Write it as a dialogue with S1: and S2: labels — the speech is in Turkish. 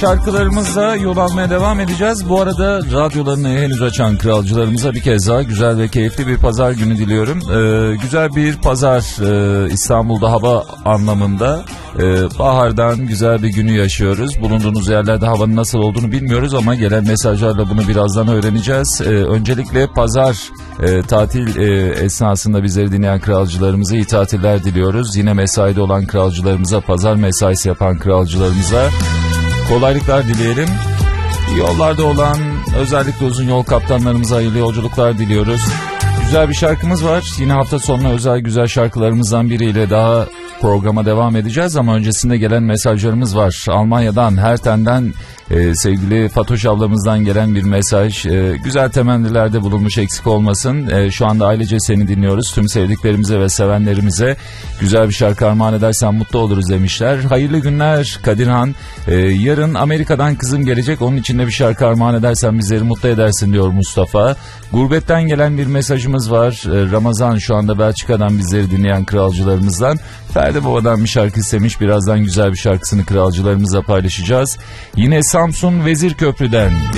S1: şarkılarımızla yol almaya devam edeceğiz. Bu arada radyolarını henüz açan kralcılarımıza bir kez daha güzel ve keyifli bir pazar günü diliyorum. Güzel bir pazar, İstanbul'da hava anlamında. Bahardan güzel bir günü yaşıyoruz. Bulunduğunuz yerlerde havanın nasıl olduğunu bilmiyoruz ama gelen mesajlarla bunu birazdan öğreneceğiz. Öncelikle pazar tatil esnasında bizleri dinleyen kralcılarımıza iyi tatiller diliyoruz. Yine mesaide olan kralcılarımıza, pazar mesaisi yapan kralcılarımıza kolaylıklar dileyelim. Yollarda olan özellikle uzun yol kaptanlarımıza hayırlı yolculuklar diliyoruz. Güzel bir şarkımız var. Yine hafta sonuna özel güzel şarkılarımızdan biriyle daha programa devam edeceğiz ama öncesinde gelen mesajlarımız var. Almanya'dan, Herten'den sevgili Fatoş ablamızdan gelen bir mesaj. Güzel temennilerde bulunmuş, eksik olmasın. Şu anda ailece seni dinliyoruz. Tüm sevdiklerimize ve sevenlerimize güzel bir şarkı armağan edersen mutlu oluruz demişler. Hayırlı günler Kadirhan. Yarın Amerika'dan kızım gelecek. Onun için de bir şarkı armağan edersen bizleri mutlu edersin diyor Mustafa. Gurbetten gelen bir mesajımız var. Ramazan şu anda Belçika'dan bizleri dinleyen kralcılarımızdan. Ferdi Baba'dan bir şarkı istemiş. Birazdan güzel bir şarkısını kralcılarımızla paylaşacağız. Yine Samsun Vezirköprü'den